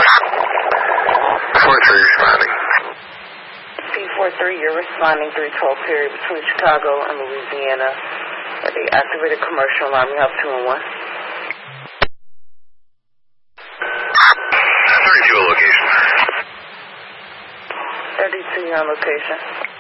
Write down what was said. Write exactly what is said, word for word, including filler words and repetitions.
four three responding. P four three, you're responding three twelve period between Chicago and Louisiana. They activated commercial alarm. You have two and one. thirty-two location. thirty-two, you're on location.